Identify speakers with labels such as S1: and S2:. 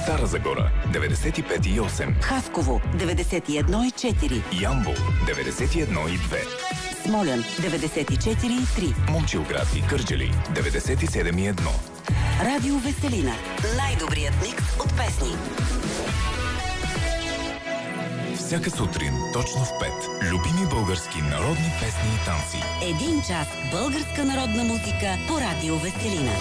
S1: Стара Загора 95,8,
S2: Хасково 91,4,
S1: Ямбол 91,2,
S2: Смолян 94,3,
S1: Момчилград и Кърджали 97,1.
S2: Радио Веселина. Най-добрият микс от песни.
S1: Всяка сутрин, точно в 5, любими български народни песни и танци.
S2: 1 час българска народна музика по Радио Веселина.